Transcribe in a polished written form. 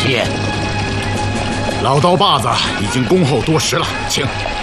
老刀把子已经恭候多时了，请。